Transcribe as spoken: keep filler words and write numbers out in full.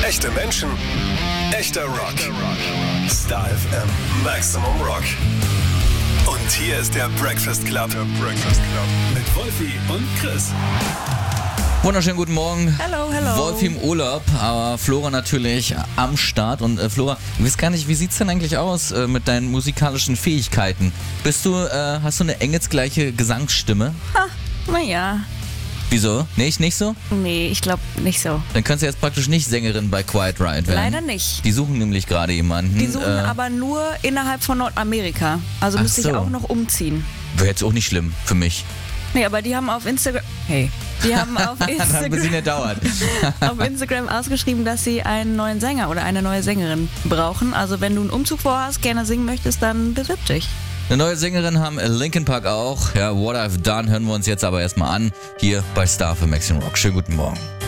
Echte Menschen, echter Rock. Star F M Maximum Rock. Und hier ist der Breakfast Club. Der Breakfast Club. Mit Wolfi und Chris. Wunderschönen guten Morgen. Hello, hello. Wolfi im Urlaub, aber Flora natürlich am Start. Und äh, Flora, ich weiß gar nicht, wie sieht's denn eigentlich aus äh, mit deinen musikalischen Fähigkeiten? Bist du, äh, hast du eine engelsgleiche Gesangsstimme? Ha, naja. Wieso? Nicht, nicht so? Nee, ich glaube nicht so. Dann kannst du jetzt praktisch nicht Sängerin bei Quiet Riot werden. Leider nicht. Die suchen nämlich gerade jemanden. Die suchen äh, aber nur innerhalb von Nordamerika. Also Ach müsste ich so. auch noch umziehen. Wäre jetzt auch nicht schlimm für mich. Nee, aber die haben auf Instagram... Hey. Die haben auf Hat ein bisschen Instagram, gedauert. auf Instagram ausgeschrieben, dass sie einen neuen Sänger oder eine neue Sängerin brauchen. Also wenn du einen Umzug vorhast, gerne singen möchtest, dann bewirb dich. Eine neue Sängerin haben Linkin Park auch. Ja, What I've Done hören wir uns jetzt aber erstmal an. Hier bei Star für Maximum Rock. Schönen guten Morgen.